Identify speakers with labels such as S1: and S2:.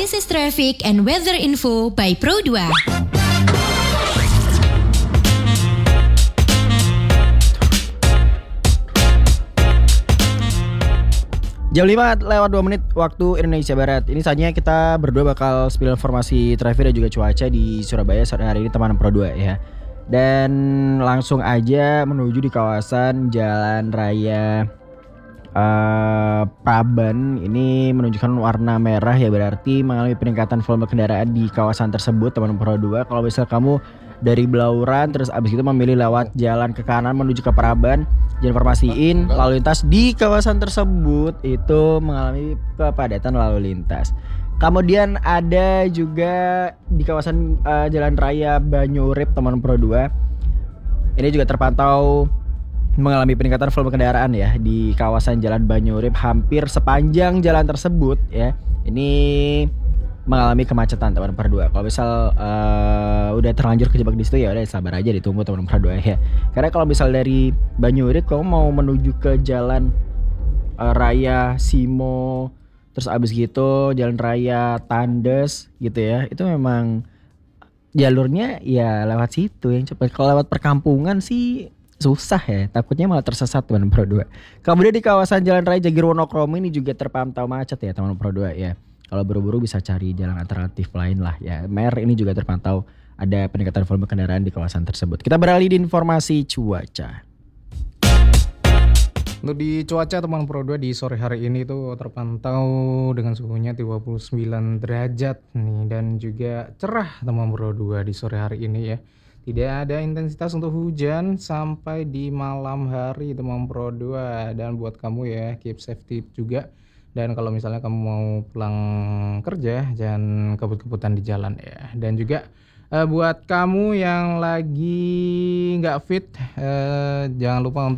S1: This is traffic and weather info by Pro2.
S2: Jam 5:02 waktu Indonesia Barat. Ini saatnya kita berdua bakal spill informasi traffic dan juga cuaca di Surabaya sore hari ini teman Pro2 ya. Dan langsung aja menuju di kawasan Jalan Raya Praban. Ini menunjukkan warna merah ya, berarti mengalami peningkatan volume kendaraan di kawasan tersebut teman Pro2. Kalau misal kamu dari Blauran terus abis itu memilih lewat jalan ke kanan menuju ke Praban, jangan informasiin lalu lintas di kawasan tersebut itu mengalami kepadatan lalu lintas. Kemudian ada juga di kawasan Jalan Raya Banyurip teman Pro2. Ini juga terpantau mengalami peningkatan volume kendaraan ya di kawasan Jalan Banyurip hampir sepanjang jalan tersebut ya. Ini mengalami kemacetan teman Pro2. Kalau misal udah terlanjur kejebak di situ ya udah sabar aja, ditunggu teman Pro2 ya. Karena kalau misal dari Banyurip kamu mau menuju ke Jalan Raya Simo terus abis gitu Jalan Raya Tandes gitu ya, itu memang jalurnya ya lewat situ yang cepat. Kalau lewat perkampungan sih susah ya, takutnya malah tersesat teman Pro2. Kemudian di kawasan Jalan Raya Jagir Wonokromo ini juga terpantau macet ya teman Pro2 ya. Kalau buru-buru bisa cari jalan alternatif lain lah ya. Mer ini juga terpantau ada peningkatan volume kendaraan di kawasan tersebut. Kita beralih di informasi cuaca.
S3: Untuk di cuaca teman Pro2 di sore hari ini tuh terpantau dengan suhunya 39 derajat nih, dan juga cerah teman Pro2 di sore hari ini ya. Tidak ada intensitas untuk hujan sampai di malam hari teman Pro2. Dan buat kamu ya, keep safety juga. Dan kalau misalnya kamu mau pulang kerja, jangan kebut-kebutan di jalan ya. Dan juga buat kamu yang lagi nggak fit, jangan lupa untuk